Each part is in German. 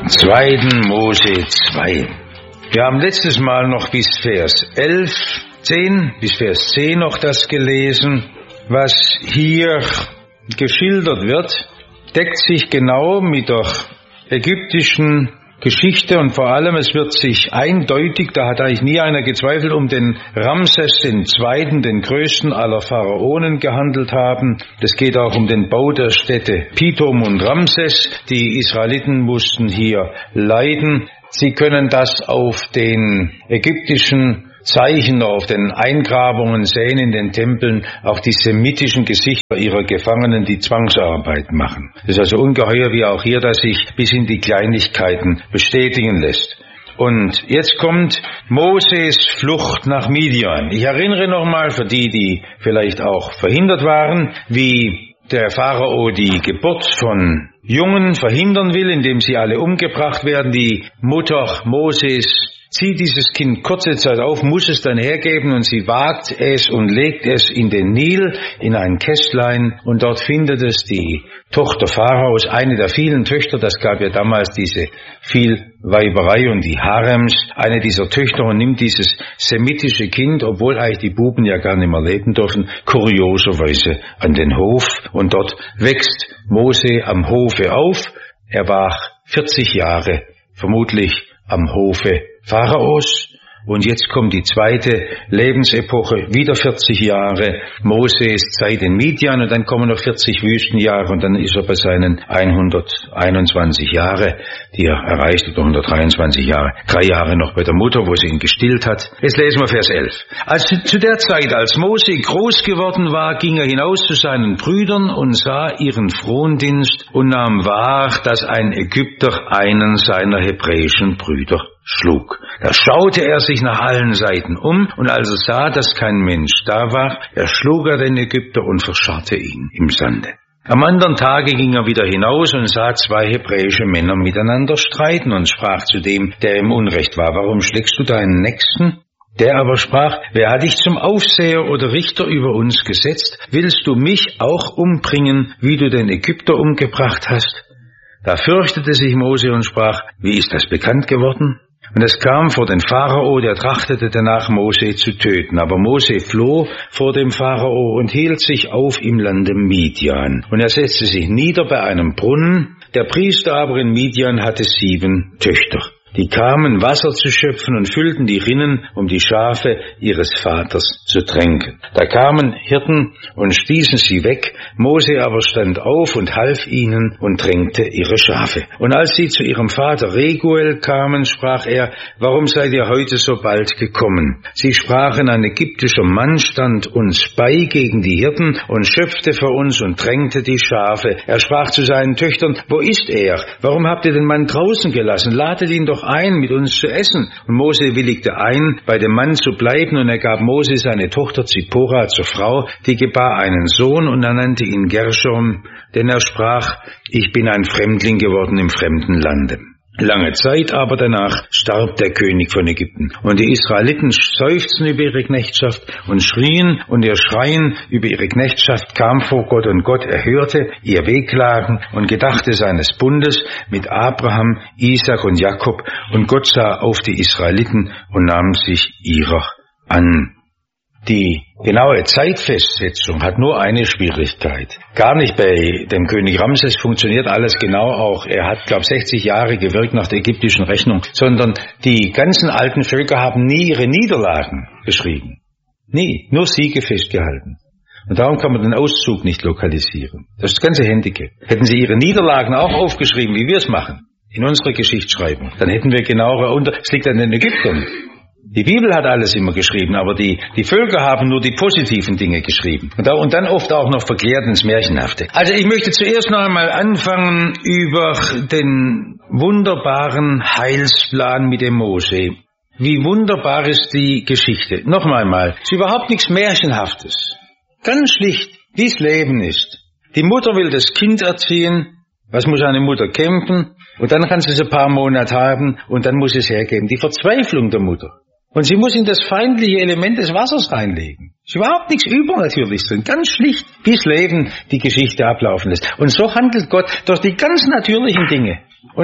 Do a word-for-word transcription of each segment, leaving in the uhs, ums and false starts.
zweiten Mose zwei. Wir haben letztes Mal noch bis Vers elf, zehn, bis Vers zehn noch das gelesen. Was hier geschildert wird, deckt sich genau mit der ägyptischen Geschichte und vor allem, es wird sich eindeutig, da hat eigentlich nie einer gezweifelt, um den Ramses den Zweiten, den größten aller Pharaonen gehandelt haben. Es geht auch um den Bau der Städte Pithom und Ramses. Die Israeliten mussten hier leiden. Sie können das auf den ägyptischen Zeichen, auf den Eingrabungen sehen in den Tempeln, auch die semitischen Gesichter ihrer Gefangenen, die Zwangsarbeit machen. Das ist also ungeheuer, wie auch hier, dass sich bis in die Kleinigkeiten bestätigen lässt. Und jetzt kommt Moses Flucht nach Midian. Ich erinnere nochmal für die, die vielleicht auch verhindert waren, wie der Pharao die Geburt von Jungen verhindern will, indem sie alle umgebracht werden. Die Mutter Moses zieht dieses Kind kurze Zeit auf, muss es dann hergeben und sie wagt es und legt es in den Nil, in ein Kästlein und dort findet es die Tochter Pharaos, eine der vielen Töchter, das gab ja damals diese Vielweiberei und die Harems, eine dieser Töchter und nimmt dieses semitische Kind, obwohl eigentlich die Buben ja gar nicht mehr leben dürfen, kurioserweise an den Hof und dort wächst Mose am Hofe auf. Er war vierzig Jahre vermutlich am Hofe Pharaos. Und jetzt kommt die zweite Lebensepoche, wieder vierzig Jahre, Moses Zeit in Midian und dann kommen noch vierzig Wüstenjahre und dann ist er bei seinen hunderteinundzwanzig Jahre, die er erreicht, oder hundertdreiundzwanzig Jahre, drei Jahre noch bei der Mutter, wo sie ihn gestillt hat. Jetzt lesen wir Vers elf. Also zu der Zeit, als Mose groß geworden war, ging er hinaus zu seinen Brüdern und sah ihren Frondienst und nahm wahr, dass ein Ägypter einen seiner hebräischen Brüder schlug. Da schaute er sich nach allen Seiten um, und als er sah, dass kein Mensch da war, erschlug er den Ägypter und verscharrte ihn im Sande. Am anderen Tage ging er wieder hinaus und sah zwei hebräische Männer miteinander streiten und sprach zu dem, der im Unrecht war: Warum schlägst du deinen Nächsten? Der aber sprach: Wer hat dich zum Aufseher oder Richter über uns gesetzt? Willst du mich auch umbringen, wie du den Ägypter umgebracht hast? Da fürchtete sich Mose und sprach: Wie ist das bekannt geworden? Und es kam vor den Pharao, der trachtete danach, Mose zu töten. Aber Mose floh vor dem Pharao und hielt sich auf im Lande Midian. Und er setzte sich nieder bei einem Brunnen. Der Priester aber in Midian hatte sieben Töchter. Die kamen, Wasser zu schöpfen und füllten die Rinnen, um die Schafe ihres Vaters zu tränken. Da kamen Hirten und stießen sie weg. Mose aber stand auf und half ihnen und tränkte ihre Schafe. Und als sie zu ihrem Vater Reguel kamen, sprach er: Warum seid ihr heute so bald gekommen? Sie sprachen: Ein ägyptischer Mann stand uns bei gegen die Hirten und schöpfte für uns und tränkte die Schafe. Er sprach zu seinen Töchtern: Wo ist er? Warum habt ihr den Mann draußen gelassen? Ladet ihn doch ein, mit uns zu essen. Und Mose willigte ein, bei dem Mann zu bleiben, und er gab Mose seine Tochter Zippora zur Frau, die gebar einen Sohn, und er nannte ihn Gershom, denn er sprach: Ich bin ein Fremdling geworden im fremden Lande. Lange Zeit aber danach starb der König von Ägypten. Und die Israeliten seufzten über ihre Knechtschaft und schrien, und ihr Schreien über ihre Knechtschaft kam vor Gott, und Gott erhörte ihr Wehklagen und gedachte seines Bundes mit Abraham, Isaak und Jakob. Und Gott sah auf die Israeliten und nahm sich ihrer an. Die genaue Zeitfestsetzung hat nur eine Schwierigkeit. Gar nicht bei dem König Ramses funktioniert alles genau auch. Er hat, glaube ich, sechzig Jahre gewirkt nach der ägyptischen Rechnung, sondern die ganzen alten Völker haben nie ihre Niederlagen beschrieben. Nie, nur Siege festgehalten. Und darum kann man den Auszug nicht lokalisieren. Das ist das ganze Handicap. Hätten sie ihre Niederlagen auch aufgeschrieben, wie wir es machen, in unserer Geschichtsschreibung, dann hätten wir genauere unter... Es liegt an den Ägyptern. Die Bibel hat alles immer geschrieben, aber die, die Völker haben nur die positiven Dinge geschrieben. Und, da, und dann oft auch noch verklärt ins Märchenhafte. Also ich möchte zuerst noch einmal anfangen über den wunderbaren Heilsplan mit dem Mose. Wie wunderbar ist die Geschichte. Noch einmal, es ist überhaupt nichts Märchenhaftes. Ganz schlicht, wie es Leben ist. Die Mutter will das Kind erziehen. Was muss eine Mutter kämpfen? Und dann kann sie es ein paar Monate haben und dann muss sie es hergeben. Die Verzweiflung der Mutter. Und sie muss in das feindliche Element des Wassers reinlegen. Es ist überhaupt nichts Übernatürliches drin. Ganz schlicht, wie das Leben die Geschichte ablaufen lässt. Und so handelt Gott durch die ganz natürlichen Dinge. Und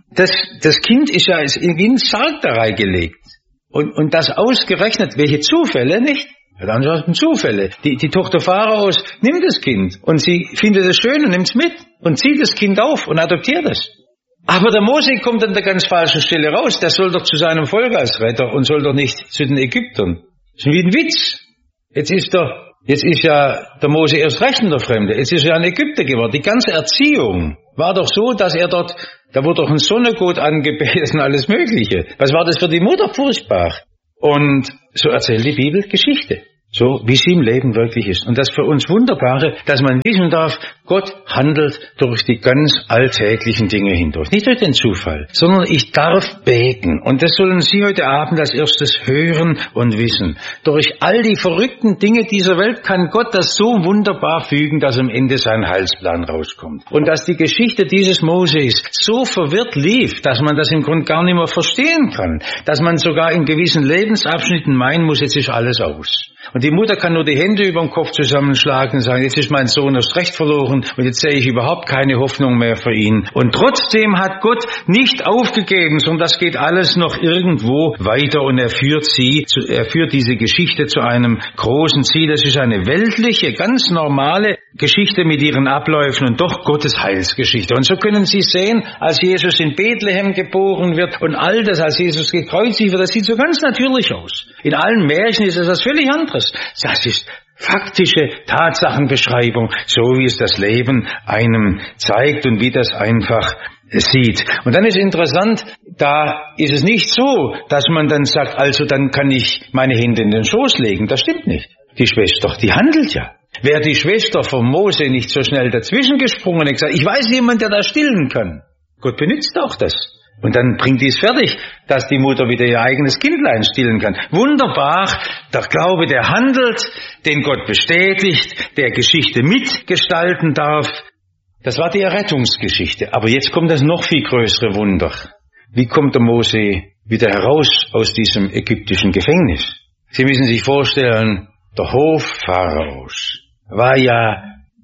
Das, das Kind ist ja wie ein Sarg da reingelegt. Und, und das ausgerechnet, welche Zufälle, nicht? Ja, dann sind Zufälle. Die, die Tochter Pharaos nimmt das Kind und sie findet es schön und nimmt es mit und zieht das Kind auf und adoptiert es. Aber der Mose kommt an der ganz falschen Stelle raus. Der soll doch zu seinem Volk als Retter und soll doch nicht zu den Ägyptern. Das ist wie ein Witz. Jetzt ist der, jetzt ist ja der Mose erst recht in der Fremde. Jetzt ist er ein Ägypter geworden. Die ganze Erziehung war doch so, dass er dort, da wurde doch ein Sonnengott angebetet und alles Mögliche. Was war das für die Mutter furchtbar? Und so erzählt die Bibel Geschichte. So, wie sie im Leben wirklich ist. Und das für uns Wunderbare, dass man wissen darf, Gott handelt durch die ganz alltäglichen Dinge hindurch. Nicht durch den Zufall, sondern ich darf beten. Und das sollen Sie heute Abend als erstes hören und wissen. Durch all die verrückten Dinge dieser Welt kann Gott das so wunderbar fügen, dass am Ende sein Heilsplan rauskommt. Und dass die Geschichte dieses Moses so verwirrt lief, dass man das im Grunde gar nicht mehr verstehen kann. Dass man sogar in gewissen Lebensabschnitten meinen muss, jetzt ist alles aus. Und die Mutter kann nur die Hände über den Kopf zusammenschlagen und sagen, jetzt ist mein Sohn erst recht verloren und jetzt sehe ich überhaupt keine Hoffnung mehr für ihn. Und trotzdem hat Gott nicht aufgegeben, sondern das geht alles noch irgendwo weiter und er führt sie, er führt diese Geschichte zu einem großen Ziel. Das ist eine weltliche, ganz normale Geschichte mit ihren Abläufen und doch Gottes Heilsgeschichte. Und so können Sie sehen, als Jesus in Bethlehem geboren wird und all das, als Jesus gekreuzigt wird, das sieht so ganz natürlich aus. In allen Märchen ist es was völlig anderes. Das ist faktische Tatsachenbeschreibung, so wie es das Leben einem zeigt und wie das einfach sieht. Und dann ist interessant, da ist es nicht so, dass man dann sagt, also dann kann ich meine Hände in den Schoß legen. Das stimmt nicht. Die Schwester, die handelt ja. Wäre die Schwester von Mose nicht so schnell dazwischen gesprungen und gesagt, ich weiß jemand, der da stillen kann. Gott benutzt auch das. Und dann bringt dies fertig, dass die Mutter wieder ihr eigenes Kindlein stillen kann. Wunderbar, der Glaube, der handelt, den Gott bestätigt, der Geschichte mitgestalten darf. Das war die Errettungsgeschichte. Aber jetzt kommt das noch viel größere Wunder. Wie kommt der Mose wieder heraus aus diesem ägyptischen Gefängnis? Sie müssen sich vorstellen, der Hof Pharaos war ja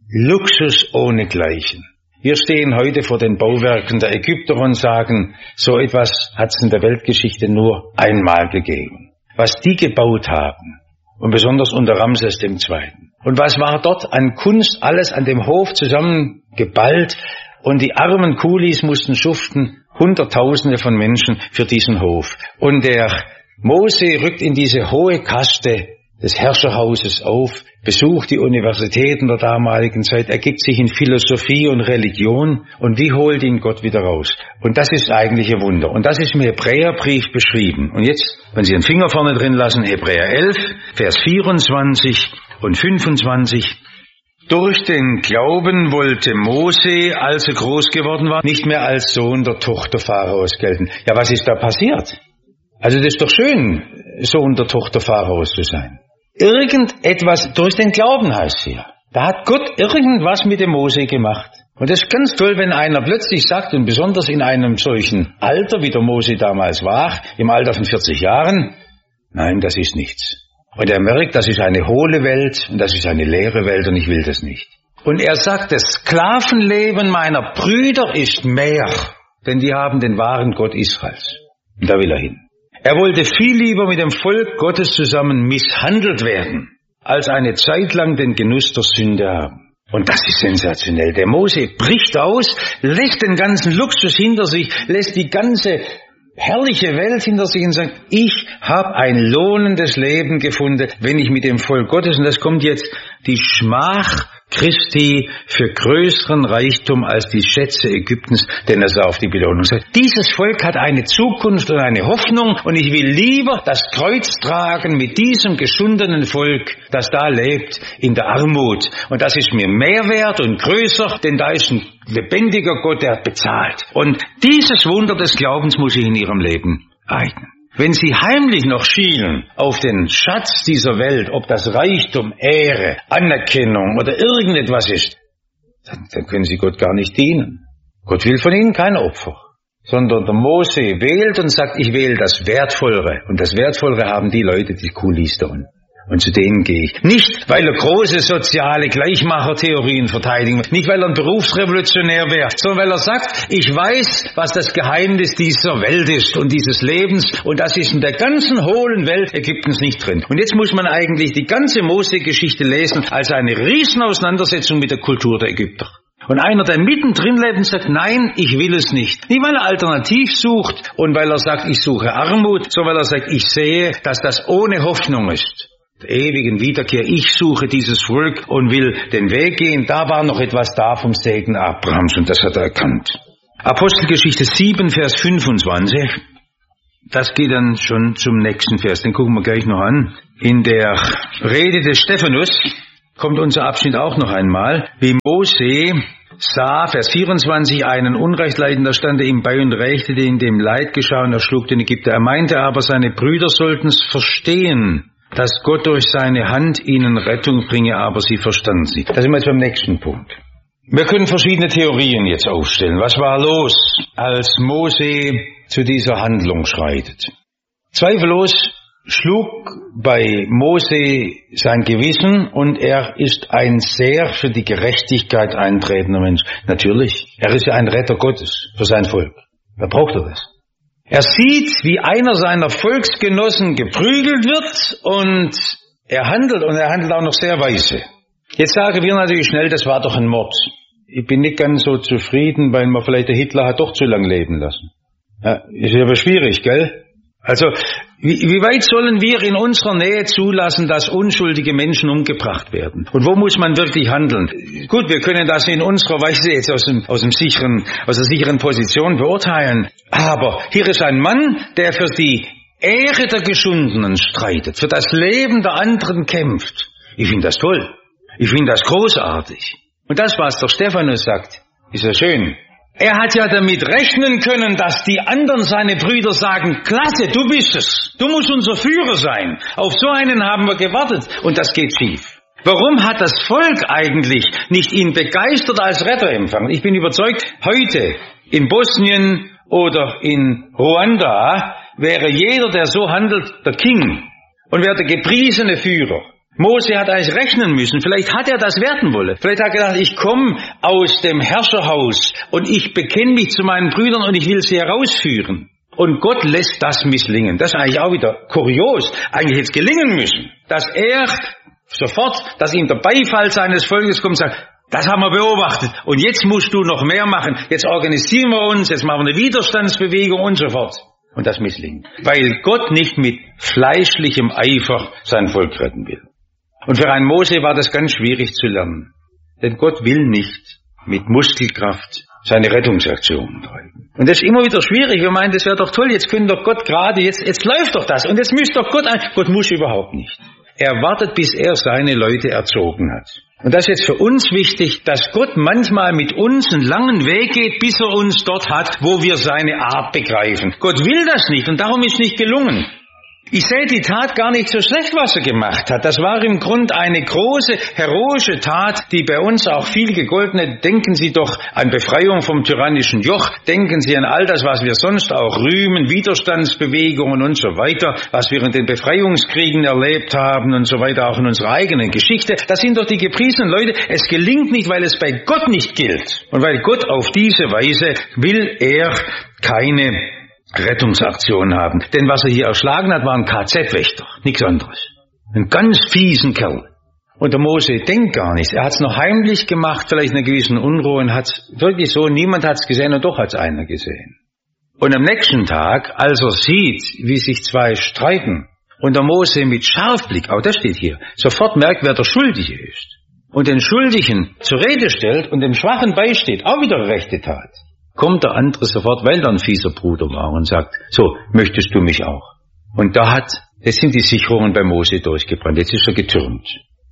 Luxus ohnegleichen. Wir stehen heute vor den Bauwerken der Ägypter und sagen, so etwas hat es in der Weltgeschichte nur einmal gegeben. Was die gebaut haben, und besonders unter Ramses der Zweite. Und was war dort an Kunst, alles an dem Hof zusammengeballt, und die armen Kulis mussten schuften, Hunderttausende von Menschen für diesen Hof. Und der Mose rückt in diese hohe Kaste des Herrscherhauses auf, besucht die Universitäten der damaligen Zeit, ergibt sich in Philosophie und Religion und wie holt ihn Gott wieder raus? Und das ist eigentlich ein Wunder. Und das ist im Hebräerbrief beschrieben. Und jetzt, wenn Sie den Finger vorne drin lassen, Hebräer elf, Vers vierundzwanzig und fünfundzwanzig. Durch den Glauben wollte Mose, als er groß geworden war, nicht mehr als Sohn der Tochter Pharaos gelten. Ja, was ist da passiert? Also das ist doch schön, Sohn der Tochter Pharaos zu sein. Irgendetwas durch den Glauben heißt hier. Da hat Gott irgendwas mit dem Mose gemacht. Und das ist ganz toll, wenn einer plötzlich sagt, und besonders in einem solchen Alter, wie der Mose damals war, im Alter von vierzig Jahren, nein, das ist nichts. Und er merkt, das ist eine hohle Welt und das ist eine leere Welt und ich will das nicht. Und er sagt, das Sklavenleben meiner Brüder ist mehr, denn die haben den wahren Gott Israels. Und da will er hin. Er wollte viel lieber mit dem Volk Gottes zusammen misshandelt werden, als eine Zeit lang den Genuss der Sünde haben. Und das ist sensationell. Der Mose bricht aus, lässt den ganzen Luxus hinter sich, lässt die ganze herrliche Welt hinter sich und sagt, ich habe ein lohnendes Leben gefunden, wenn ich mit dem Volk Gottes, und das kommt jetzt, die Schmach Christi für größeren Reichtum als die Schätze Ägyptens, denn er sah auf die Belohnung. Sagt, dieses Volk hat eine Zukunft und eine Hoffnung und ich will lieber das Kreuz tragen mit diesem geschundenen Volk, das da lebt in der Armut. Und das ist mir mehr wert und größer, denn da ist ein lebendiger Gott, der hat bezahlt. Und dieses Wunder des Glaubens muss ich in ihrem Leben eignen. Wenn Sie heimlich noch schielen auf den Schatz dieser Welt, ob das Reichtum, Ehre, Anerkennung oder irgendetwas ist, dann, dann können Sie Gott gar nicht dienen. Gott will von Ihnen kein Opfer, sondern der Mose wählt und sagt, ich wähle das Wertvollere. Und das Wertvollere haben die Leute, die Kulis da unten. Und zu denen gehe ich. Nicht, weil er große soziale Gleichmachertheorien verteidigen will, nicht, weil er ein Berufsrevolutionär wäre, sondern weil er sagt, ich weiß, was das Geheimnis dieser Welt ist und dieses Lebens, und das ist in der ganzen hohlen Welt Ägyptens nicht drin. Und jetzt muss man eigentlich die ganze Mose-Geschichte lesen als eine Riesenauseinandersetzung mit der Kultur der Ägypter. Und einer, der mittendrin lebt und sagt, nein, ich will es nicht. Nicht, weil er alternativ sucht und weil er sagt, ich suche Armut, sondern weil er sagt, ich sehe, dass das ohne Hoffnung ist. Der ewigen Wiederkehr, ich suche dieses Volk und will den Weg gehen. Da war noch etwas da vom Segen Abrahams und das hat er erkannt. Apostelgeschichte sieben, Vers fünfundzwanzig. Das geht dann schon zum nächsten Vers, den gucken wir gleich noch an. In der Rede des Stephanus kommt unser Abschnitt auch noch einmal, wie Mose sah, Vers vierundzwanzig, einen Unrechtleidender stand er ihm bei und rächte den dem Leid geschah und erschlug den Ägypter. Er meinte aber, seine Brüder sollten es verstehen, dass Gott durch seine Hand ihnen Rettung bringe, aber sie verstanden sie. Da sind wir jetzt beim nächsten Punkt. Wir können verschiedene Theorien jetzt aufstellen. Was war los, als Mose zu dieser Handlung schreitet? Zweifellos schlug bei Mose sein Gewissen und er ist ein sehr für die Gerechtigkeit eintretender Mensch. Natürlich, er ist ja ein Retter Gottes für sein Volk. Da braucht er das. Er sieht, wie einer seiner Volksgenossen geprügelt wird und er handelt und er handelt auch noch sehr weise. Jetzt sagen wir natürlich schnell, das war doch ein Mord. Ich bin nicht ganz so zufrieden, weil man vielleicht der Hitler hat doch zu lang leben lassen. Ja, ist aber schwierig, gell? Also, wie, wie weit sollen wir in unserer Nähe zulassen, dass unschuldige Menschen umgebracht werden? Und wo muss man wirklich handeln? Gut, wir können das in unserer Weise jetzt aus dem, aus dem sicheren, aus der sicheren Position beurteilen. Aber hier ist ein Mann, der für die Ehre der Geschundenen streitet, für das Leben der anderen kämpft. Ich finde das toll. Ich finde das großartig. Und das, was der Stephanus sagt, ist ja schön. Er hat ja damit rechnen können, dass die anderen, seine Brüder, sagen, klasse, du bist es, du musst unser Führer sein. Auf so einen haben wir gewartet und das geht schief. Warum hat das Volk eigentlich nicht ihn begeistert als Retter empfangen? Ich bin überzeugt, heute in Bosnien oder in Ruanda wäre jeder, der so handelt, der King und wäre der gepriesene Führer. Mose hat eigentlich rechnen müssen. Vielleicht hat er das werden wollen. Vielleicht hat er gedacht, ich komme aus dem Herrscherhaus und ich bekenne mich zu meinen Brüdern und ich will sie herausführen. Und Gott lässt das misslingen. Das ist eigentlich auch wieder kurios. Eigentlich hätte es gelingen müssen, dass er sofort, dass ihm der Beifall seines Volkes kommt und sagt, das haben wir beobachtet und jetzt musst du noch mehr machen. Jetzt organisieren wir uns, jetzt machen wir eine Widerstandsbewegung und so fort. Und das misslingen. Weil Gott nicht mit fleischlichem Eifer sein Volk retten will. Und für einen Mose war das ganz schwierig zu lernen. Denn Gott will nicht mit Muskelkraft seine Rettungsaktionen treiben. Und das ist immer wieder schwierig. Wir meinen, das wäre doch toll, jetzt könnte doch Gott gerade, jetzt, jetzt läuft doch das. Und jetzt müsste doch Gott ein... Gott muss überhaupt nicht. Er wartet, bis er seine Leute erzogen hat. Und das ist jetzt für uns wichtig, dass Gott manchmal mit uns einen langen Weg geht, bis er uns dort hat, wo wir seine Art begreifen. Gott will das nicht und darum ist nicht gelungen. Ich sehe die Tat gar nicht so schlecht, was er gemacht hat. Das war im Grund eine große, heroische Tat, die bei uns auch viel gegolten hat. Denken Sie doch an Befreiung vom tyrannischen Joch. Denken Sie an all das, was wir sonst auch rühmen, Widerstandsbewegungen und so weiter, was wir in den Befreiungskriegen erlebt haben und so weiter, auch in unserer eigenen Geschichte. Das sind doch die gepriesenen Leute. Es gelingt nicht, weil es bei Gott nicht gilt. Und weil Gott auf diese Weise will er keine Rettungsaktion haben. Denn was er hier erschlagen hat, war ein K Z-Wächter, nichts anderes. Ein ganz fiesen Kerl. Und der Mose denkt gar nichts. Er hat es noch heimlich gemacht, vielleicht in einer gewissen Unruhe, und hat es wirklich so, niemand hat es gesehen und doch hat es einer gesehen. Und am nächsten Tag, als er sieht, wie sich zwei streiten, und der Mose mit Scharfblick, auch das steht hier, sofort merkt, wer der Schuldige ist, und den Schuldigen zur Rede stellt und dem Schwachen beisteht, auch wieder eine rechte Tat, kommt der andere sofort, weil er ein fieser Bruder war, und sagt, so, möchtest du mich auch? Und da hat, jetzt sind die Sicherungen bei Mose durchgebrannt, jetzt ist er getürmt.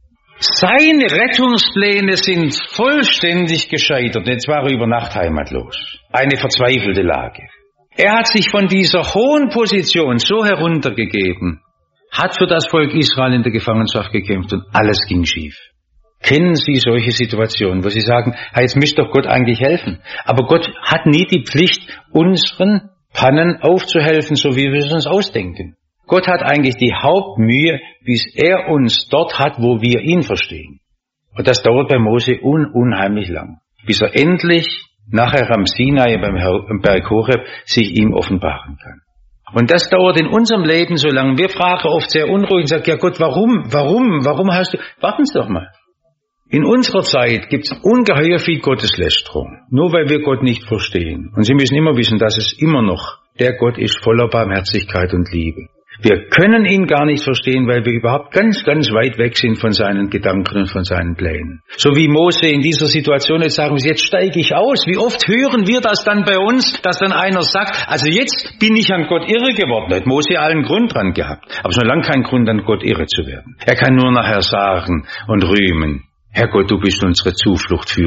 Seine Rettungspläne sind vollständig gescheitert, jetzt war er über Nacht heimatlos. Eine verzweifelte Lage. Er hat sich von dieser hohen Position so heruntergegeben, hat für das Volk Israel in der Gefangenschaft gekämpft und alles ging schief. Kennen Sie solche Situationen, wo Sie sagen, jetzt müsste doch Gott eigentlich helfen. Aber Gott hat nie die Pflicht, unseren Pannen aufzuhelfen, so wie wir es uns ausdenken. Gott hat eigentlich die Hauptmühe, bis er uns dort hat, wo wir ihn verstehen. Und das dauert bei Mose un- unheimlich lang, bis er endlich nachher am Sinai, beim Berg Horeb, sich ihm offenbaren kann. Und das dauert in unserem Leben so lange. Wir fragen oft sehr unruhig und sagen, ja Gott, warum, warum, warum hast du... Warten Sie doch mal. In unserer Zeit gibt es ungeheuer viel Gotteslästerung, nur weil wir Gott nicht verstehen. Und Sie müssen immer wissen, dass es immer noch der Gott ist voller Barmherzigkeit und Liebe. Wir können ihn gar nicht verstehen, weil wir überhaupt ganz, ganz weit weg sind von seinen Gedanken und von seinen Plänen. So wie Mose in dieser Situation jetzt sagen, jetzt steige ich aus. Wie oft hören wir das dann bei uns, dass dann einer sagt, also jetzt bin ich an Gott irre geworden. Da hat Mose allen Grund dran gehabt, aber schon lange keinen Grund, an Gott irre zu werden. Er kann nur nachher sagen und rühmen, Herr Gott, du bist unsere Zuflucht für